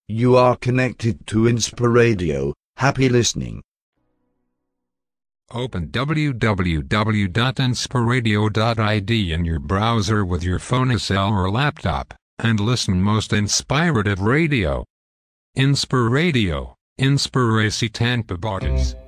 You are connected to Inspiradio. Happy listening. Open www.inspiradio.id in your browser with your phone cell or laptop, and listen most inspirative radio. Inspiradio, Inspiracy Tanpa Borders.